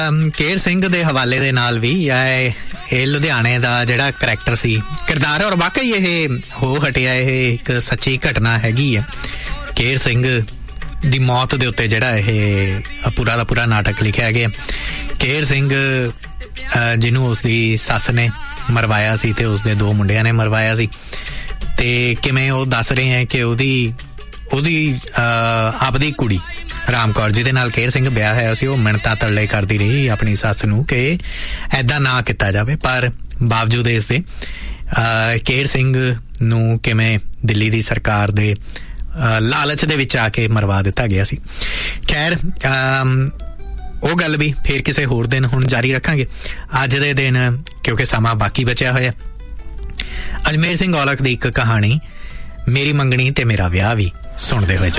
ਕੇਰ ਸਿੰਘ ਦੇ ਹਵਾਲੇ ਦੇ ਨਾਲ ਵੀ ਇਹ ਲੁਧਿਆਣੇ ਦਾ ਜਿਹੜਾ ਕਰੈਕਟਰ ਸੀ, ਕਿਰਦਾਰ, ਔਰ ਵਾਕਈ ਇਹ ਹੋ ਹਟਿਆ। ਇਹ ਇੱਕ ਸੱਚੀ ਘਟਨਾ ਹੈਗੀ ਆ। ਕੇਰ ਸਿੰਘ ਦੀ ਮੌਤ ਦੇ ਉੱਤੇ ਜਿਹੜਾ ਇਹ ਪੂਰਾ ਦਾ ਪੂਰਾ ਨਾਟਕ ਲਿਖਿਆ ਗਿਆ। ਕੇਰ ਸਿੰਘ ਜਿਹਨੂੰ ਉਸਦੀ ਸੱਸ ਨੇ ਮਰਵਾਇਆ ਸੀ ਤੇ ਉਸਦੇ 2 ਮੁੰਡਿਆਂ ਨੇ ਮਰਵਾਇਆ ਸੀ, ਤੇ ਕਿਵੇਂ ਉਹ ਦੱਸ ਰਹੇ ਹੈ ਕਿ ਉਹਦੀ ਆਪਦੀ ਕੁੜੀ ਰਾਮ ਕੌਰ ਜਿਹਦੇ ਨਾਲ ਕੇਰ ਸਿੰਘ ਵਿਆਹ ਹੋਇਆ ਸੀ, ਉਹ ਮਿੰਨਤਾਂ ਤਰਲੇ ਕਰਦੀ ਰਹੀ ਆਪਣੀ ਸੱਸ ਨੂੰ ਕਿ ਐਦਾਂ ਨਾ ਕੀਤਾ ਜਾਵੇ, ਪਰ ਬਾਵਜੂਦ ਇਸ ਦੇ ਕੇਰ ਸਿੰਘ ਨੂੰ ਕਿਵੇਂ ਦਿੱਲੀ ਦੀ ਸਰਕਾਰ ਦੇ ਲਾਲਚ ਦੇ ਵਿੱਚ ਆ ਕੇ ਮਰਵਾ ਦਿੱਤਾ ਗਿਆ ਸੀ। ਖੈਰ, ਉਹ ਗੱਲ ਵੀ ਫਿਰ ਕਿਸੇ ਹੋਰ ਦਿਨ ਹੁਣ ਜਾਰੀ ਰੱਖਾਂਗੇ। ਅੱਜ ਦੇ ਦਿਨ ਕਿਉਂਕਿ ਸਮਾਂ ਬਾਕੀ ਬਚਿਆ ਹੋਇਆ, ਅਜਮੇਰ ਸਿੰਘ ਔਲਖ ਦੀ ਇੱਕ ਕਹਾਣੀ ਮੇਰੀ ਮੰਗਣੀ ਤੇ ਮੇਰਾ ਵਿਆਹ ਵੀ ਸੁਣਦੇ ਹੋਏ